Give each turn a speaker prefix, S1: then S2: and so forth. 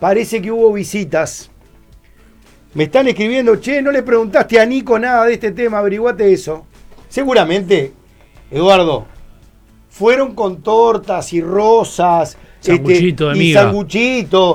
S1: parece que hubo visitas. Me están escribiendo, che, no le preguntaste a Nico nada de este tema, averiguate eso. Seguramente, Eduardo, fueron con tortas y rosas
S2: Sanguchito de
S1: y
S2: miga.
S1: sanguchito